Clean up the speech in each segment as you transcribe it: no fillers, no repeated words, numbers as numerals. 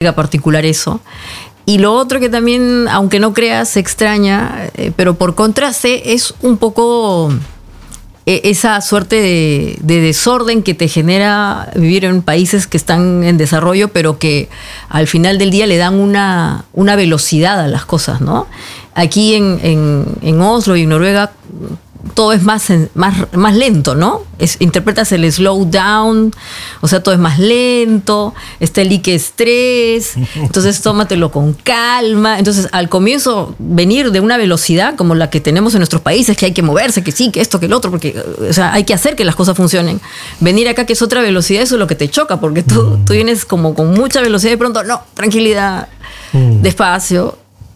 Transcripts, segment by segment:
particular eso. Y lo otro que también, aunque no creas, se extraña, pero por contraste es un poco esa suerte de desorden que te genera vivir en países que están en desarrollo, pero que al final del día le dan una velocidad a las cosas, ¿no? Aquí en Oslo y en Noruega todo es más lento, ¿no? Interpretas el slow down, o sea, todo es más lento, está el like estrés, entonces tómatelo con calma. Entonces, al comienzo, venir de una velocidad como la que tenemos en nuestros países, que hay que moverse, que sí, que esto, que el otro, porque, o sea, hay que hacer que las cosas funcionen. Venir acá, que es otra velocidad, eso es lo que te choca, porque tú vienes como con mucha velocidad y de pronto, no, tranquilidad, despacio.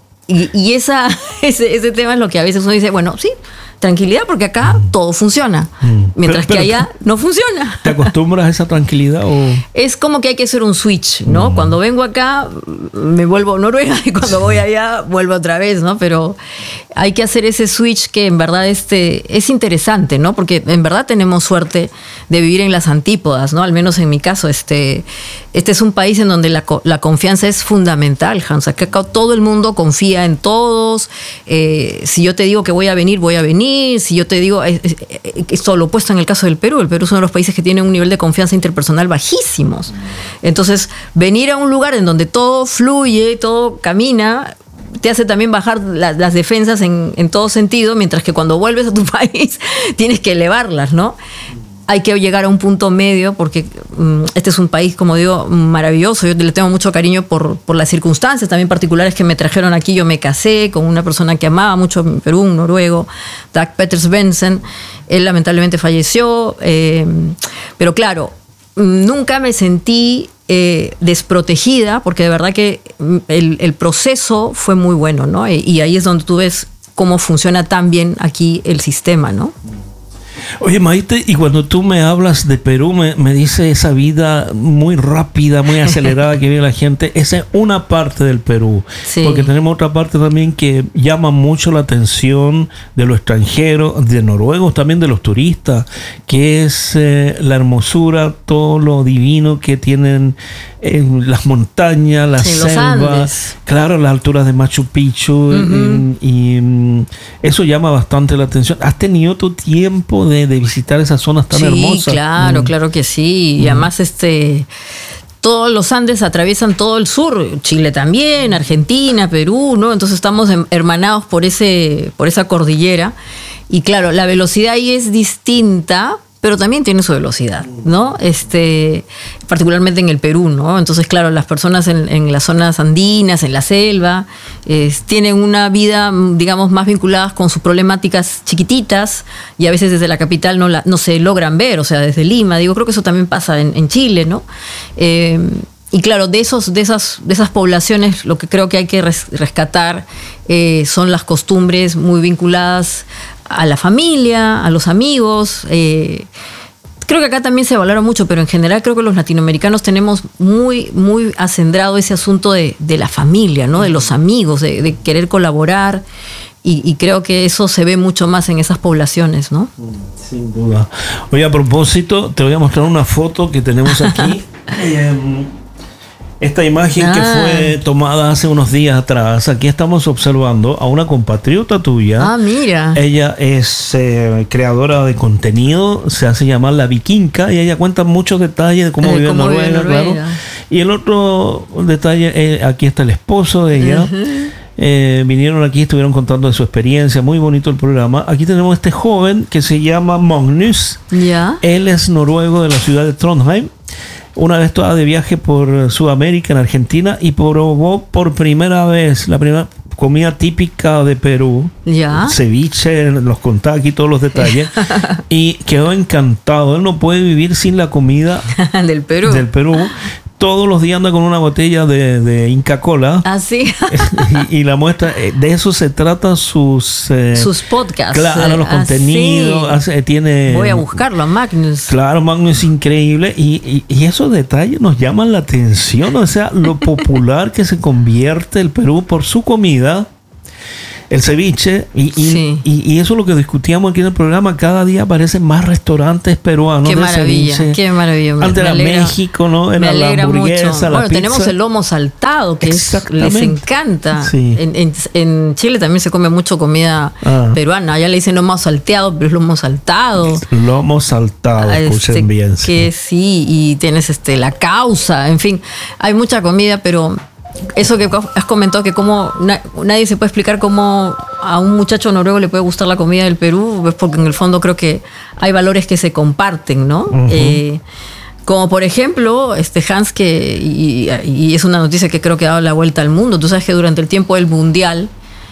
Y ese tema es lo que a veces uno dice, bueno, sí, tranquilidad, porque acá todo funciona, mientras que allá no funciona. ¿Te acostumbras a esa tranquilidad? ¿O? Es como que hay que hacer un switch, ¿no? Cuando vengo acá me vuelvo Noruega y cuando voy allá vuelvo otra vez, ¿no? Pero hay que hacer ese switch que en verdad es interesante, ¿no? Porque en verdad tenemos suerte de vivir en las antípodas, ¿no? Al menos en mi caso, este es un país en donde la confianza es fundamental, Hans. Acá todo el mundo confía en todos. Si yo te digo que voy a venir, voy a venir. Si yo te digo, esto lo opuesto en el caso del Perú. El Perú es uno de los países que tiene un nivel de confianza interpersonal bajísimos. Entonces, venir a un lugar en donde todo fluye, todo camina, te hace también bajar las defensas en todo sentido, mientras que cuando vuelves a tu país tienes que elevarlas, ¿no? Hay que llegar a un punto medio porque este es un país, como digo, maravilloso. Yo le tengo mucho cariño por las circunstancias también particulares que me trajeron aquí. Yo me casé con una persona que amaba mucho en Perú, un noruego, Dag Petter Bensen. Él lamentablemente falleció. Pero claro, nunca me sentí desprotegida porque de verdad que el proceso fue muy bueno, ¿no? Y ahí es donde tú ves cómo funciona tan bien aquí el sistema, ¿no? Oye, Maite, y cuando tú me hablas de Perú, me dice esa vida muy rápida, muy acelerada que vive la gente. Esa es una parte del Perú. Sí. Porque tenemos otra parte también que llama mucho la atención de los extranjeros, de noruegos, también de los turistas, que es la hermosura, todo lo divino que tienen las montañas, las selvas, claro, las alturas de Machu Picchu, y eso llama bastante la atención. ¿Has tenido tu tiempo de visitar esas zonas tan hermosas? Sí, claro, claro que sí. Y además todos los Andes atraviesan todo el sur, Chile también, Argentina, Perú, ¿no? Entonces estamos hermanados por esa cordillera. Y claro, la velocidad ahí es distinta, pero también tiene su velocidad, ¿no? Particularmente en el Perú, ¿no? Entonces, claro, las personas en las zonas andinas, en la selva, tienen una vida, digamos, más vinculadas con sus problemáticas chiquititas y a veces desde la capital no se logran ver, o sea, desde Lima. Creo que eso también pasa en Chile, ¿no? Y claro, de esas poblaciones, lo que creo que hay que rescatar son las costumbres muy vinculadas a la familia, a los amigos. Creo que acá también se valora mucho, pero en general creo que los latinoamericanos tenemos muy, muy acendrado ese asunto de la familia, ¿no? De los amigos, de querer colaborar. Y creo que eso se ve mucho más en esas poblaciones, ¿no? Sin duda. Oye, a propósito, te voy a mostrar una foto que tenemos aquí. Esta imagen que fue tomada hace unos días atrás. Aquí estamos observando a una compatriota tuya. Ah, mira. Ella es creadora de contenido, se hace llamar La Vikinga, y ella cuenta muchos detalles de cómo vive en Noruega, claro. Y el otro detalle, aquí está el esposo de ella. Vinieron aquí, estuvieron contando de su experiencia. Muy bonito el programa. Aquí tenemos este joven que se llama Magnus. Él es noruego de la ciudad de Trondheim. Una vez estaba de viaje por Sudamérica, en Argentina, y probó por primera vez la primera comida típica de Perú. Ceviche, los contaba aquí todos los detalles. Y quedó encantado. Él no puede vivir sin la comida del Perú. Todos los días anda con una botella de Inca Kola. Así. y la muestra, de eso se trata sus podcasts. Claro, los contenidos. Voy a buscarlo a Magnus. Claro, Magnus es increíble. Y esos detalles nos llaman la atención. O sea, lo popular que se convierte el Perú por su comida. el ceviche, y eso es lo que discutíamos aquí en el programa. Cada día aparecen más restaurantes peruanos de ceviche. Qué maravilla. Antes era México, ¿no? Era la hamburguesa, mucho. Bueno, tenemos el lomo saltado, que les encanta. Sí. En Chile también se come mucho comida peruana. Allá le dicen lomo salteado, pero es lomo saltado. Lomo saltado, escuchen bien. Que sí, y tienes la causa, en fin, hay mucha comida, pero eso que has comentado, que como nadie se puede explicar cómo a un muchacho noruego le puede gustar la comida del Perú, es porque en el fondo creo que hay valores que se comparten, ¿no? Uh-huh. Como por ejemplo, Hans, y es una noticia que creo que ha dado la vuelta al mundo. Tú sabes que durante el tiempo del Mundial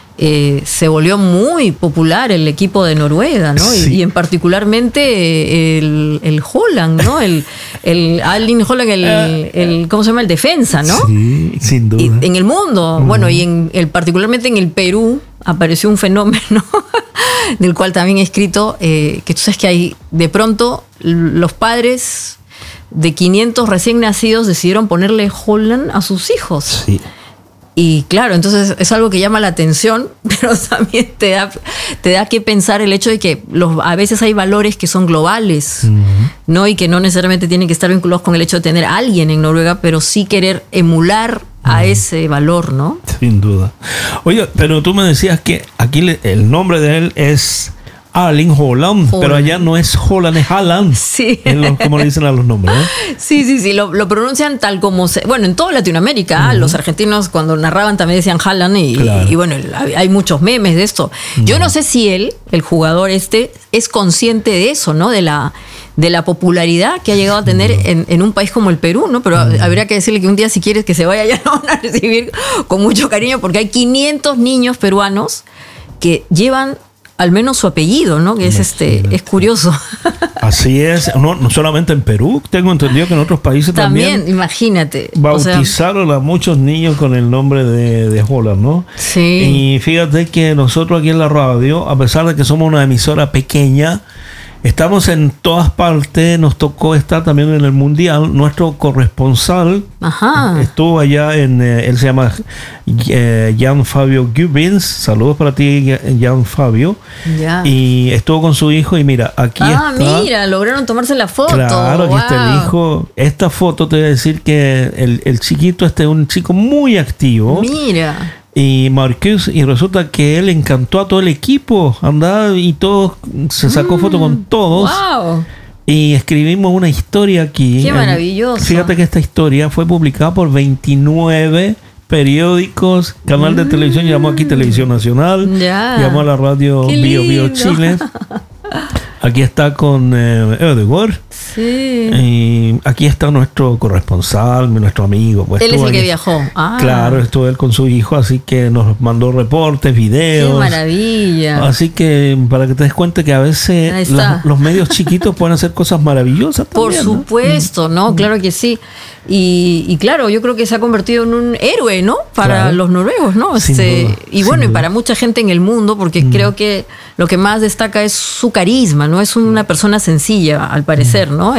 se volvió muy popular el equipo de Noruega, ¿no? Sí. Y en particularmente el Haaland, ¿no? El Erling Haaland, ¿cómo se llama? El defensa, ¿no? Sí, sin duda. Y en el mundo, bueno, y particularmente en el Perú apareció un fenómeno del cual también he escrito, que tú sabes que hay, de pronto, los padres de 500 recién nacidos decidieron ponerle Haaland a sus hijos. Sí. Y claro, entonces es algo que llama la atención, pero también te da que pensar el hecho de que a veces hay valores que son globales, uh-huh, ¿no? Y que no necesariamente tienen que estar vinculados con el hecho de tener a alguien en Noruega, pero sí querer emular a ese valor, ¿no? Sin duda. Oye, pero tú me decías que aquí el nombre de él es Erling Haaland, pero allá no es Haaland, es Haaland. Sí. Como le dicen a los nombres, ¿no? Sí. Lo pronuncian tal como bueno, en toda Latinoamérica, uh-huh, los argentinos cuando narraban también decían Haaland y bueno, hay muchos memes de esto. Uh-huh. Yo no sé si el jugador es consciente de eso, ¿no? De la popularidad que ha llegado a tener en un país como el Perú, ¿no? Pero habría que decirle que un día, si quieres que se vaya, ya lo van a recibir con mucho cariño, porque hay 500 niños peruanos que llevan al menos su apellido, ¿no? Que es curioso. Así es. No solamente en Perú, tengo entendido que en otros países también imagínate. Bautizaron a muchos niños con el nombre de Haaland, ¿no? Sí. Y fíjate que nosotros aquí en la radio, a pesar de que somos una emisora pequeña, estamos en todas partes. Nos tocó estar también en el Mundial. Nuestro corresponsal estuvo allá él se llama Jan Fabio Gubbins. Saludos para ti, Jan Fabio. Ya. Y estuvo con su hijo y mira, aquí está. Mira, lograron tomarse la foto. Claro, aquí está el hijo. Esta foto te voy a decir que el chiquito es un chico muy activo. Mira. Y Marcus, y resulta que él encantó a todo el equipo, andaba y todo, se sacó foto con todos. Wow. Y escribimos una historia aquí. Qué maravilloso. Fíjate que esta historia fue publicada por 29 periódicos, canal de televisión, llamó aquí Televisión Nacional, llamó a la radio Bio Chile. Aquí está con Edward. Sí. Y aquí está nuestro corresponsal, nuestro amigo. Pues, él es el que viajó. Claro, estuvo él con su hijo, así que nos mandó reportes, videos. ¡Qué maravilla! Así que para que te des cuenta que a veces los medios chiquitos pueden hacer cosas maravillosas también, por supuesto, ¿no? Claro que sí. Y claro, yo creo que se ha convertido en un héroe, ¿no? Para los noruegos, ¿no? Y bueno, y para mucha gente en el mundo, porque creo que lo que más destaca es su carisma, ¿no? Es una persona sencilla, al parecer, ¿no?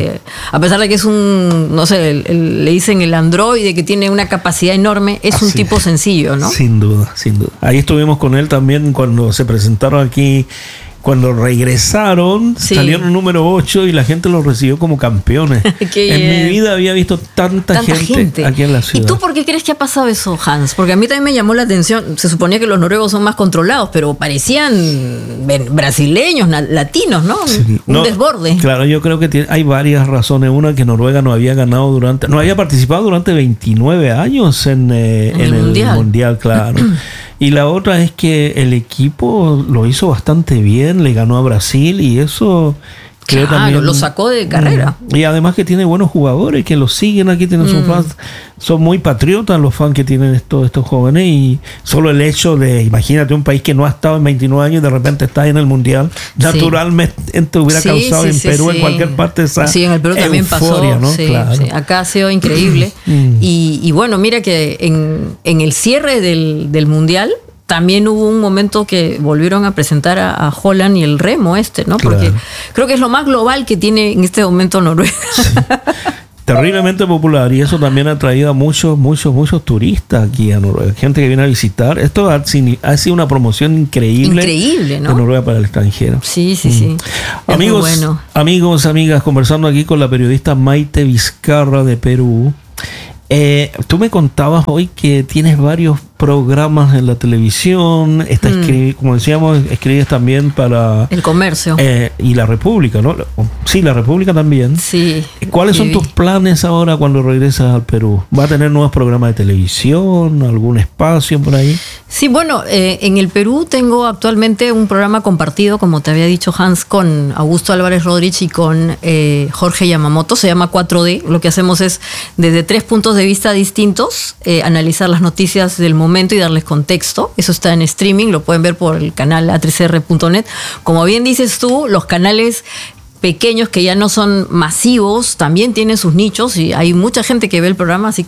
A pesar de que es no sé, le dicen el androide, que tiene una capacidad enorme, es un tipo sencillo, ¿no? Sin duda, sin duda. Ahí estuvimos con él también cuando se presentaron aquí. Cuando regresaron, salieron número 8 y la gente los recibió como campeones. En mi vida había visto tanta gente aquí en la ciudad. ¿Y tú por qué crees que ha pasado eso, Hans? Porque a mí también me llamó la atención. Se suponía que los noruegos son más controlados, pero parecían brasileños, latinos, ¿no? Sí, un desborde. Claro, yo creo que hay varias razones. Una, que Noruega no había participado durante 29 años en el Mundial, claro. Y la otra es que el equipo lo hizo bastante bien, le ganó a Brasil y eso creo también lo sacó de carrera. Y además que tiene buenos jugadores que lo siguen aquí, tienen sus fans. Son muy patriotas los fans que tienen estos jóvenes, y solo el hecho de, imagínate, un país que no ha estado en 29 años y de repente está en el Mundial, naturalmente hubiera causado en Perú, en cualquier parte, esa en el Perú también euforia, pasó, ¿no? Claro. Acá ha sido increíble. Y bueno, mira que en el cierre del Mundial también hubo un momento que volvieron a presentar a Haaland y el remo ¿no? Porque creo que es lo más global que tiene en este momento Noruega. terriblemente popular, y eso también ha traído a muchos turistas aquí a Noruega, gente que viene a visitar. Esto ha sido una promoción increíble, ¿no? De Noruega para el extranjero. Sí. Amigos, amigas, conversando aquí con la periodista Maite Vizcarra de Perú. Tú me contabas hoy que tienes varios programas en la televisión, como decíamos, escribes también para El Comercio y La República, ¿no? Sí, La República también. Sí. ¿Cuáles son tus planes ahora cuando regresas al Perú? ¿Va a tener nuevos programas de televisión, algún espacio por ahí? Sí, bueno, en el Perú tengo actualmente un programa compartido, como te había dicho Hans, con Augusto Álvarez Rodríguez y con Jorge Yamamoto. Se llama 4D. Lo que hacemos es, desde 3 puntos de vista distintos, analizar las noticias del momento y darles contexto. Eso está en streaming, lo pueden ver por el canal a3r.net. Como bien dices tú, los canales pequeños que ya no son masivos también tienen sus nichos y hay mucha gente que ve el programa, así que